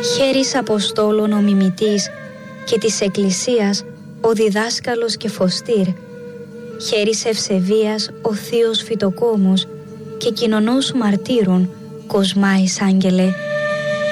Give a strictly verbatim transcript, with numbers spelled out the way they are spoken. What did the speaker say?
χέρις Αποστόλων ο μιμητής και της Εκκλησίας ο διδάσκαλος και φωστήρ, χέρις ευσεβίας ο θείος Φυτοκόμος και κοινωνός μαρτύρων Κοσμά Άγγελε.